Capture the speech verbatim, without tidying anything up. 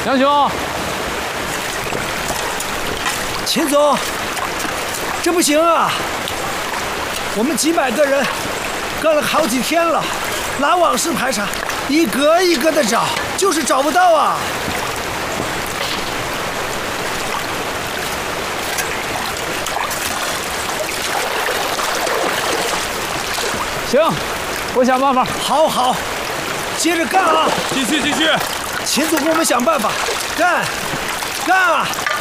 杨兄， 秦总，这不行啊！我们几百个人干了好几天了，拉网式排查，一个一个的找，就是找不到啊！ 行，我想办法。 好好，接着干啊！ 继续继续。 秦总给我们想办法，干，干啊！